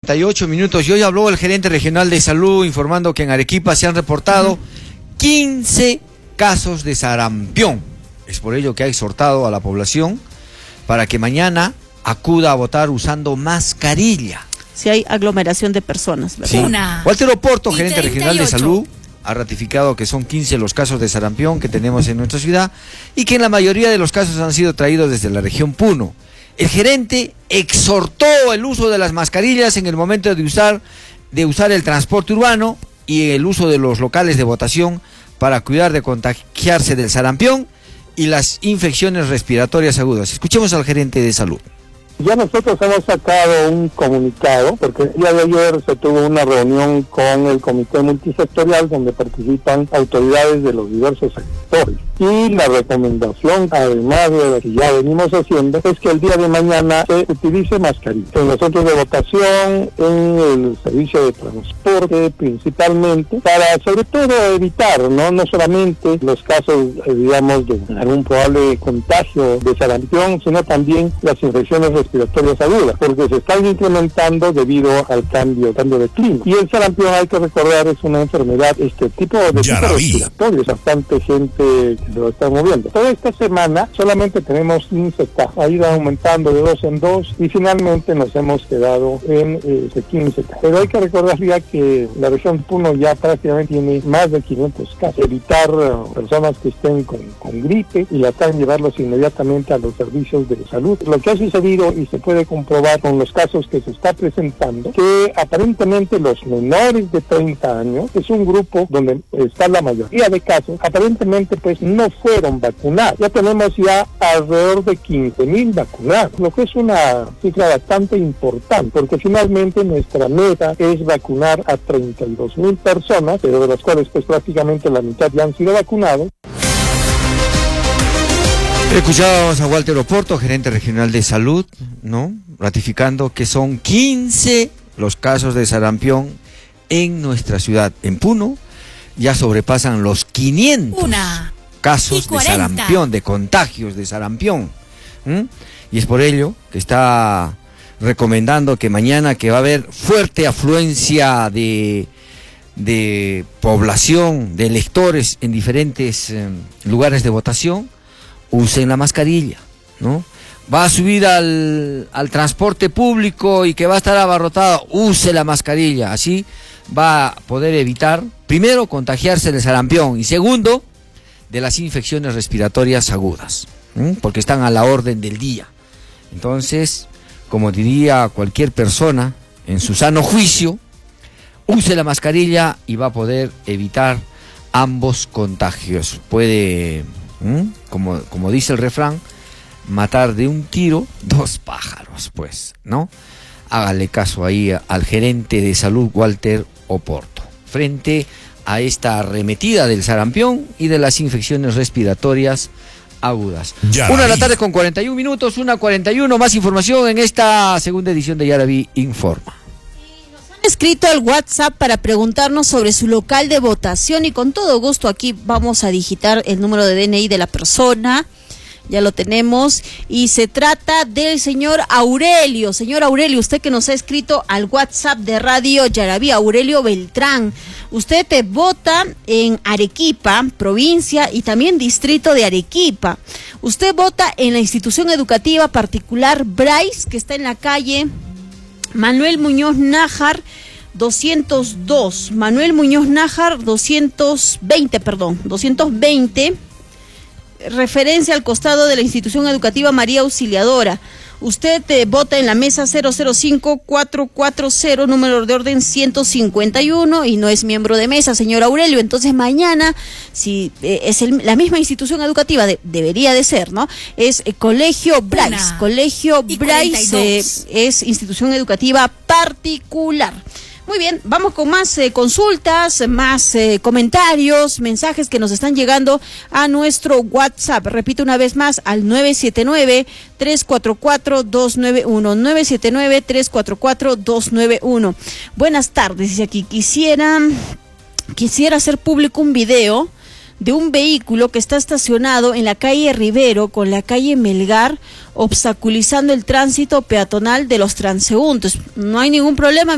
9:48. Y hoy habló el gerente regional de salud informando que en Arequipa se han reportado 15 casos de sarampión. Es por ello que ha exhortado a la población para que mañana acuda a votar usando mascarilla. Si hay aglomeración de personas, ¿verdad? Sí. Walter Oporto, gerente regional de salud, ha ratificado que son 15 los casos de sarampión que tenemos en nuestra ciudad y que en la mayoría de los casos han sido traídos desde la región Puno. El gerente exhortó el uso de las mascarillas en el momento de usar el transporte urbano y el uso de los locales de votación para cuidar de contagiarse del sarampión y las infecciones respiratorias agudas. Escuchemos al gerente de salud. Ya nosotros hemos sacado un comunicado, porque el día de ayer se tuvo una reunión con el comité multisectorial donde participan autoridades de los diversos sectores. Y la recomendación, además de lo que ya venimos haciendo, es que el día de mañana se utilice mascarilla. En los centros de votación, en el servicio de transporte principalmente, para sobre todo evitar, no solamente los casos, digamos, de algún probable contagio de sarampión, sino también las infecciones respiratorias agudas, porque se están incrementando debido al cambio de clima. Y el sarampión, hay que recordar, es una enfermedad, tipo respiratorio, bastante gente que lo está moviendo. Toda esta semana solamente tenemos 15 casos, ha ido aumentando de 2 en 2 y finalmente nos hemos quedado en 15 casos. Pero hay que recordar ya que la región Puno ya prácticamente tiene más de 500 casos. Evitar personas que estén con gripe y tratar de llevarlos inmediatamente a los servicios de salud. Lo que ha sucedido y se puede comprobar con los casos que se está presentando, que aparentemente los menores de 30 años es un grupo donde está la mayoría de casos, aparentemente pues no fueron vacunados. Ya tenemos ya alrededor de 15,000 vacunados, lo que es una cifra bastante importante, porque finalmente nuestra meta es vacunar a 32,000 personas, pero de las cuales pues prácticamente la mitad ya han sido vacunados. Escuchábamos a Walter Oporto, gerente regional de salud, ratificando que son 15 los casos de sarampión en nuestra ciudad. En Puno ya sobrepasan los 500 casos de sarampión, de contagios de sarampión. Y es por ello que está recomendando que mañana, que va a haber fuerte afluencia de población, de electores en diferentes lugares de votación, usen la mascarilla, Va a subir al transporte público y que va a estar abarrotado, use la mascarilla. Así va a poder evitar, primero, contagiarse del sarampión y segundo, de las infecciones respiratorias agudas, porque están a la orden del día. Entonces, como diría cualquier persona en su sano juicio, use la mascarilla y va a poder evitar ambos contagios. Puede, como dice el refrán, matar de un tiro 2 pájaros, pues, Hágale caso ahí al gerente de salud Walter Oporto, frente a esta arremetida del sarampión y de las infecciones respiratorias agudas. 1:41 p.m, 1:41, más información en esta segunda edición de Yaraví Informa. Escrito al WhatsApp para preguntarnos sobre su local de votación y con todo gusto aquí vamos a digitar el número de DNI de la persona. Ya lo tenemos y se trata del señor Aurelio. Señor Aurelio, usted que nos ha escrito al WhatsApp de Radio Yaraví, Aurelio Beltrán. Usted vota en Arequipa, provincia y también distrito de Arequipa. Usted vota en la institución educativa particular Bryce, que está en la calle Manuel Muñoz Nájar 202. Manuel Muñoz Nájar 220. Referencia al costado de la institución educativa María Auxiliadora. Usted vota en la mesa 005440, número de orden 151 y no es miembro de mesa, señor Aurelio. Entonces mañana, si es la misma institución educativa, debería de ser, es Colegio Bryce. Colegio Bryce es institución educativa particular. Muy bien, vamos con más consultas, más comentarios, mensajes que nos están llegando a nuestro WhatsApp. Repito una vez más, al 979-344-291, 979-344-291. Buenas tardes, dice aquí, quisiera hacer público un video de un vehículo que está estacionado en la calle Rivero con la calle Melgar, obstaculizando el tránsito peatonal de los transeúntes. No hay ningún problema.